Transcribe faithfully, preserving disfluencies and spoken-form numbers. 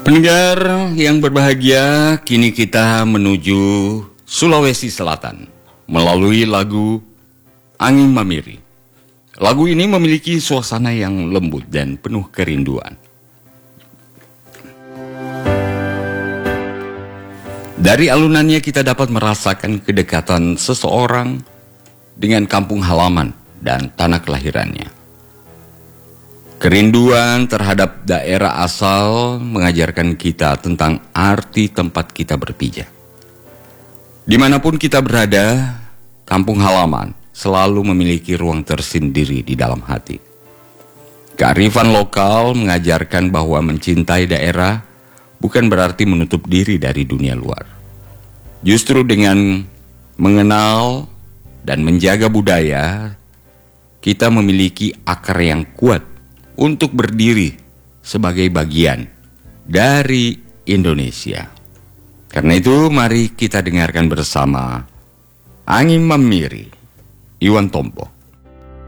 Pendengar yang berbahagia, kini kita menuju Sulawesi Selatan melalui lagu Angin Mamiri. Lagu ini memiliki suasana yang lembut dan penuh kerinduan. Dari alunannya kita dapat merasakan kedekatan seseorang dengan kampung halaman dan tanah kelahirannya. Kerinduan terhadap daerah asal mengajarkan kita tentang arti tempat kita berpijak. Dimanapun kita berada, kampung halaman selalu memiliki ruang tersendiri di dalam hati. Kearifan lokal mengajarkan bahwa mencintai daerah bukan berarti menutup diri dari dunia luar. Justru dengan mengenal dan menjaga budaya, kita memiliki akar yang kuat untuk berdiri sebagai bagian dari Indonesia. Karena itu mari kita dengarkan bersama Angin Mamiri, Iwan Tompo.